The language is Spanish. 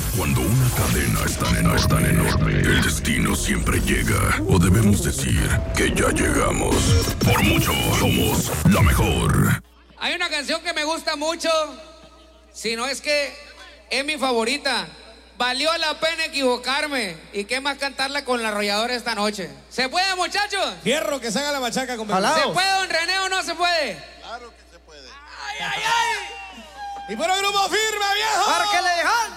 Cuando una cadena es tan enorme, el destino siempre llega. O debemos decir que ya llegamos. Por mucho, somos la mejor. Hay una canción que me gusta mucho, si no es que es mi favorita. Valió la pena equivocarme. ¿Y qué más cantarla con la arrolladora esta noche? ¿Se puede, muchachos? Fierro, que se haga la machaca con ¿Se puede, don René, o no se puede? Claro que se puede. ¡Ay, ay, ay! Y por el grupo firme, viejo. ¡Márquele, Jan!